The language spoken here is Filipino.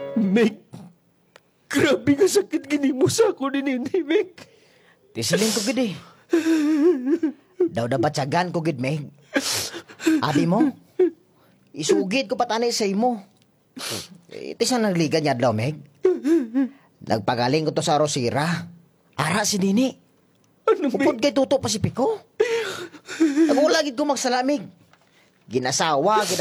Meg, grabe nga sakit gini mo sa ako ni Nini, Meg. Tisilin ko gid eh. Daw na batsagan ko gid, Meg. Abi mo, isugid ko patanay sa imo. Iti siya nagligan niya daw, Meg. Nagpagaling ko to sa Rosira. Ara si Nini. Ano, Upod Meg? kay Tuto Pasipiko. Nagulagid ko magsalamig. Ginasawa,